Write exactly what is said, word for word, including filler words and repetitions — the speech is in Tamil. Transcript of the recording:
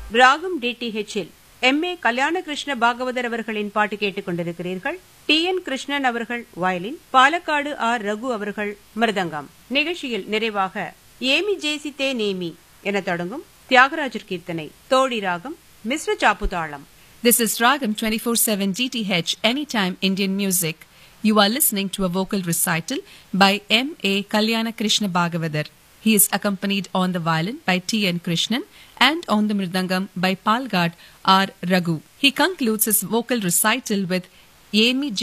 ராகம் டிடிஹெச்சில் எம் ஏ கல்யாண கிருஷ்ண பாகவதர் அவர்களின் பாட்டு கேட்டுக் கொண்டிருக்கிறீர்கள். டி என் கிருஷ்ணன் அவர்கள் வயலின், பாலக்காடு ஆர் ரகு அவர்கள் மிருதங்கம். நிகழ்ச்சியில் நிறைவாக ஏமி ஜேசித்தே நேமி என தொடங்கும் தியாகராஜர் கீர்த்தனை, தோடி ராகம், மிஸ்ர சாப்பு தாளம். This is Ragam twenty-four seven D T H Anytime Indian Music. You are listening to a vocal recital by M A Kalyana Krishna Bhagavathar. He is accompanied on the violin by T N Krishnan and on the mridangam by Palgad R Raghu. He concludes his vocal recital with Yemi